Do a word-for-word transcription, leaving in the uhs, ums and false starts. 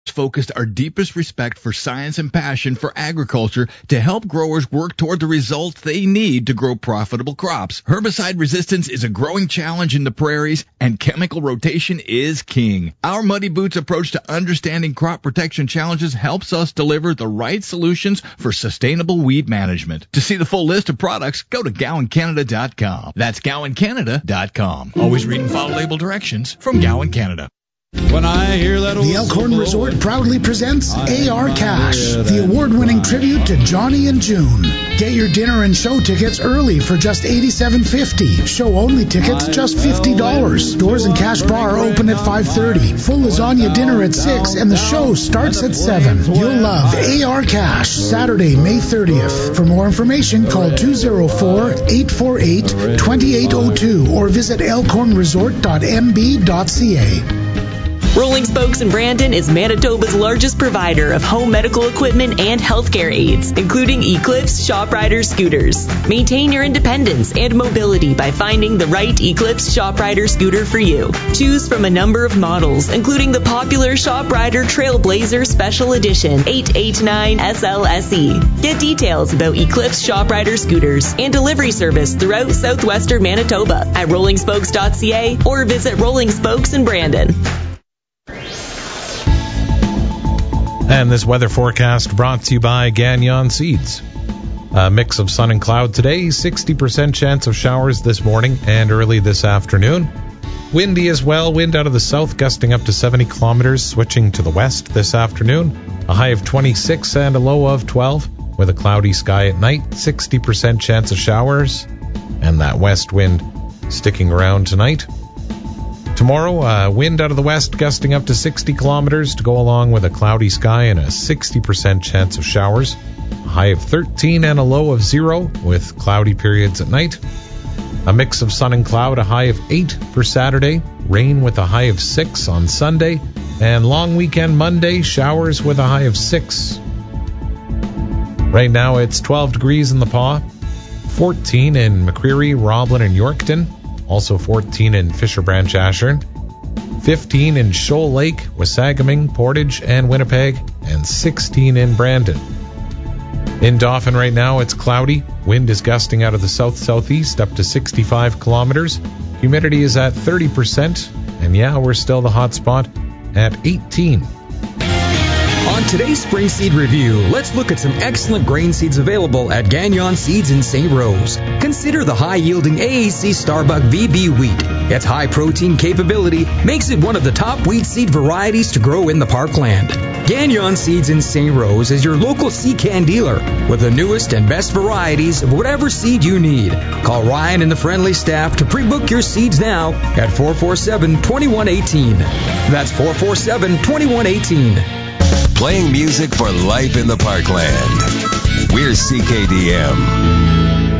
focused our deepest respect for science and passion for agriculture to help growers work toward the results they need to grow profitable crops. Herbicide resistance is a growing challenge in the prairies, and chemical rotation is king. Our Muddy Boots approach to understanding crop protection challenges helps us deliver the right solutions for sustainable weed management. To see the full list of products, go to Gowan Canada dot com. That's Gowan Canada dot com. Always read and follow label directions from Gowan Canada. When I hear that old the Elkhorn Resort proudly presents A R Cash, the award-winning tribute to Johnny and June. Get your dinner and show tickets early for just eighty-seven fifty. Show-only tickets just fifty dollars. Doors and Cash Bar open at five thirty. Full lasagna dinner at six, and the show starts at seven. You'll love A R Cash, Saturday, May thirtieth. For more information, call two oh four, eight four eight, two eight oh two or visit elkhorn resort dot m b dot c a. Rolling Spokes in Brandon is Manitoba's largest provider of home medical equipment and healthcare aids, including Eclipse ShopRider scooters. Maintain your independence and mobility by finding the right Eclipse ShopRider scooter for you. Choose from a number of models, including the popular ShopRider Trailblazer Special Edition eight eighty-nine S L S E. Get details about Eclipse ShopRider scooters and delivery service throughout southwestern Manitoba at rolling spokes dot c a or visit Rolling Spokes in Brandon. And this weather forecast brought to you by Gagnon Seeds. A mix of sun and cloud today, sixty percent chance of showers this morning and early this afternoon. Windy as well, wind out of the south gusting up to seventy kilometers, switching to the west this afternoon. A high of twenty-six and a low of twelve, with a cloudy sky at night, sixty percent chance of showers, and that west wind sticking around tonight. Tomorrow, uh, wind out of the west gusting up to sixty kilometers to go along with a cloudy sky and a sixty percent chance of showers. A high of thirteen and a low of zero with cloudy periods at night. A mix of sun and cloud, a high of eight for Saturday. Rain with a high of six on Sunday. And long weekend Monday, showers with a high of six. Right now it's twelve degrees in the Paw, fourteen in McCreary, Roblin, and Yorkton. Also fourteen in Fisher Branch, Ashern, fifteen in Shoal Lake, Wasagaming, Portage, and Winnipeg, and sixteen in Brandon. In Dauphin right now, it's cloudy. Wind is gusting out of the south-southeast up to sixty-five kilometers. Humidity is at thirty percent, and yeah, we're still the hot spot at eighteen. On today's Spring Seed Review, let's look at some excellent grain seeds available at Gagnon Seeds in Saint Rose. Consider the high-yielding A A C Starbuck V B wheat. Its high protein capability makes it one of the top wheat seed varieties to grow in the parkland. Gagnon Seeds in Saint Rose is your local C-Can dealer with the newest and best varieties of whatever seed you need. Call Ryan and the friendly staff to pre-book your seeds now at four four seven, two one one eight. That's four four seven, two one one eight. Playing music for life in the parkland. We're C K D M.